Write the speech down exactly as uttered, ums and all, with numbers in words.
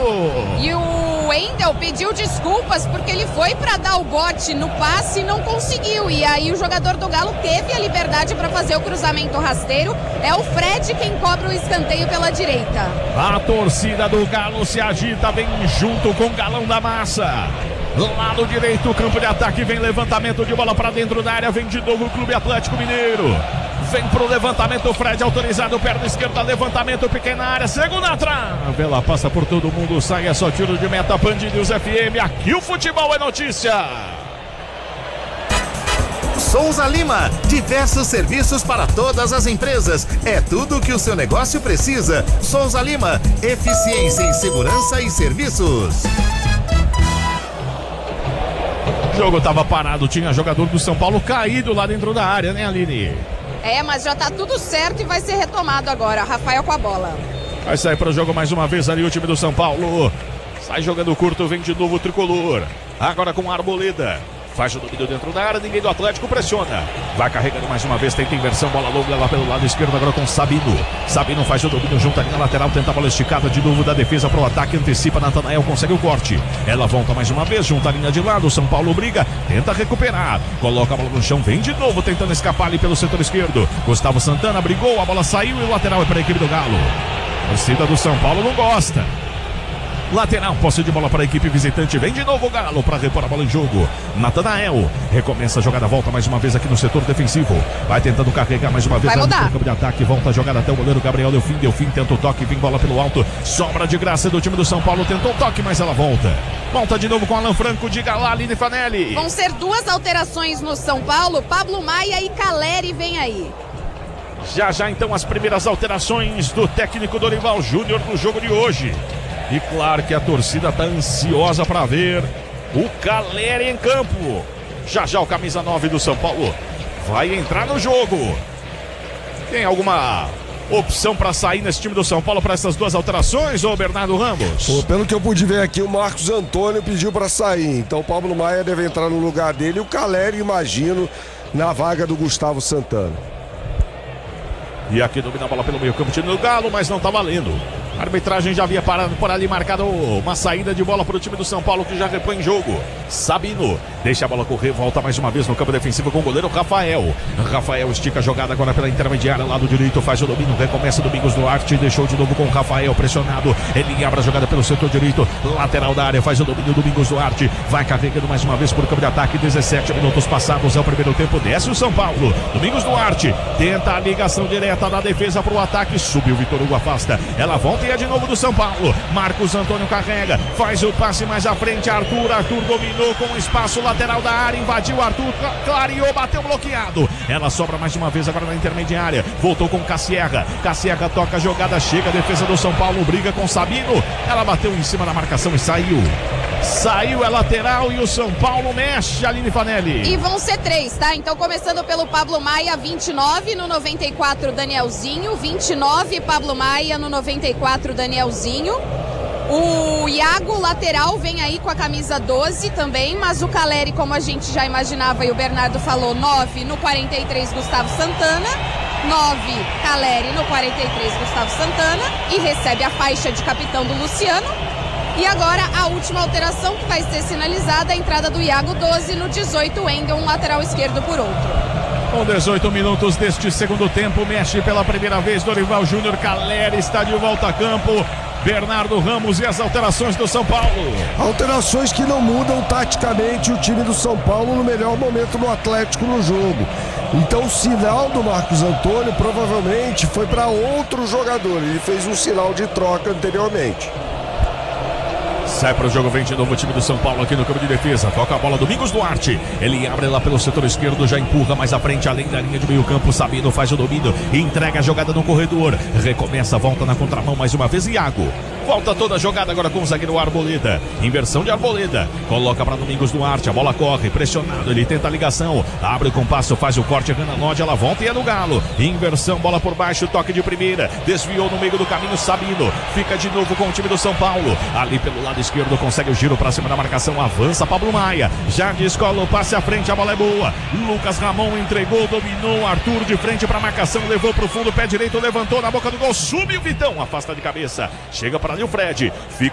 E o Wendel pediu desculpas porque ele foi para dar o bote no passe e não conseguiu. E aí o jogador do Galo teve a liberdade para fazer o cruzamento rasteiro. É o Fred quem cobra o escanteio pela direita. A torcida do Galo se agita, vem junto com o Galão da Massa. Lado direito, campo de ataque, vem levantamento de bola para dentro da área, vem de novo o Clube Atlético Mineiro. Vem pro levantamento, o Fred autorizado, perna esquerda, levantamento, pequena área, segunda trave. Ela passa por todo mundo, sai, é só tiro de meta, Band News F M, aqui o futebol é notícia. Souza Lima, diversos serviços para todas as empresas. É tudo o que o seu negócio precisa. Souza Lima, eficiência em segurança e serviços. O jogo estava parado, tinha jogador do São Paulo caído lá dentro da área, né, Aline? É, mas já tá tudo certo e vai ser retomado agora. Rafael com a bola. Vai sair para o jogo mais uma vez ali o time do São Paulo. Sai jogando curto, vem de novo o tricolor. Agora com a Arboleda. Faz o domínio dentro da área, ninguém do Atlético pressiona. Vai carregando mais uma vez, tenta inversão, bola longa lá pelo lado esquerdo, agora com Sabino. Sabino faz o domínio junto ali na lateral, tenta a bola esticada de novo da defesa para o ataque, antecipa, Natanael consegue o corte. Ela volta mais uma vez, junta a linha de lado, São Paulo briga, tenta recuperar. Coloca a bola no chão, vem de novo, tentando escapar ali pelo setor esquerdo. Gustavo Santana brigou, a bola saiu e o lateral é para a equipe do Galo. A torcida do São Paulo não gosta. Lateral, posse de bola para a equipe visitante. Vem de novo o Galo para repor a bola em jogo. Natanael recomeça a jogada, volta mais uma vez aqui no setor defensivo. Vai tentando carregar mais uma vez no campo de ataque. Volta a jogada até o goleiro Gabriel Delfim. Delfim tenta o toque, vem bola pelo alto. Sobra de graça do time do São Paulo. Tentou o toque, mas ela volta. Volta de novo com Alan Franco. Diga lá, Aline Fanelli. Vão ser duas alterações no São Paulo. Pablo Maia e Caleri vem aí. Já já então as primeiras alterações do técnico Dorival Júnior no jogo de hoje. E claro que a torcida está ansiosa para ver o Caleri em campo. Já já o camisa nove do São Paulo vai entrar no jogo. Tem alguma opção para sair nesse time do São Paulo para essas duas alterações, ô Bernardo Ramos? Pô, pelo que eu pude ver aqui, o Marcos Antônio pediu para sair. Então o Pablo Maia deve entrar no lugar dele e o Caleri, imagino, na vaga do Gustavo Santana. E aqui domina a bola pelo meio campo, time do Galo, mas não tá valendo. A arbitragem já havia parado por ali, marcado uma saída de bola para o time do São Paulo, que já repõe em jogo. Sabino deixa a bola correr, volta mais uma vez no campo defensivo com o goleiro Rafael. Rafael estica a jogada agora pela intermediária, lado direito, faz o domínio, recomeça Domingos Duarte, deixou de novo com o Rafael pressionado. Ele abre a jogada pelo setor direito, lateral da área, faz o domínio Domingos Duarte, vai carregando mais uma vez por campo de ataque. Dezessete minutos passados, é o primeiro tempo, desce o São Paulo. Domingos Duarte tenta a ligação direta da defesa para o ataque, subiu, Vitor Hugo afasta, ela volta e é de novo do São Paulo. Marcos Antônio carrega, faz o passe mais à frente, Arthur, Arthur dominou com o espaço lateral da área, invadiu Arthur, clareou, bateu bloqueado. Ela sobra mais uma vez agora na intermediária, voltou com Cassierra, Cassierra toca a jogada, chega a defesa do São Paulo, briga com Sabino, ela bateu em cima da marcação e saiu. Saiu, é lateral e o São Paulo mexe, Aline Fanelli. E vão ser três, tá? Então começando pelo Pablo Maia, vinte e nove, no noventa e quatro Danielzinho, vinte e nove Pablo Maia, no noventa e quatro Danielzinho. O Iago, lateral, vem aí com a camisa doze também, mas o Caleri, como a gente já imaginava e o Bernardo falou, nove no quarenta e três Gustavo Santana, nove Caleri no quarenta e três Gustavo Santana e recebe a faixa de capitão do Luciano. E agora a última alteração que vai ser sinalizada, a entrada do Iago, doze no dezoito, Wendel, um lateral esquerdo por outro. Com dezoito minutos deste segundo tempo, mexe pela primeira vez Dorival Júnior, Caleri está de volta a campo. Bernardo Ramos e as alterações do São Paulo. Alterações que não mudam taticamente o time do São Paulo no melhor momento do Atlético no jogo. Então o sinal do Marcos Antônio provavelmente foi para outro jogador. Ele fez um sinal de troca anteriormente. Sai para o jogo, vem de novo o time do São Paulo aqui no campo de defesa. Toca a bola, Domingos Duarte. Ele abre lá pelo setor esquerdo, já empurra mais à frente, além da linha de meio campo. Sabino faz o domínio, entrega a jogada no corredor. Recomeça, volta na contramão mais uma vez, Iago. Volta toda a jogada agora com o zagueiro Arboleda. Inversão de Arboleda. Coloca para Domingos Duarte, a bola corre, pressionado, ele tenta a ligação. Abre o compasso, faz o corte, Renan Lodge, ela volta e é do Galo. Inversão, bola por baixo, toque de primeira. Desviou no meio do caminho, Sabino. Fica de novo com o time do São Paulo. Ali pelo lado esquerdo, consegue o giro para cima da marcação. Avança Pablo Maia. Já descola o passe à frente, a bola é boa. Lucas Ramon entregou, dominou. Arthur de frente para a marcação, levou para o fundo, pé direito, levantou na boca do gol. Subiu Vitão, afasta de cabeça. Chega para ali o Fred. Fica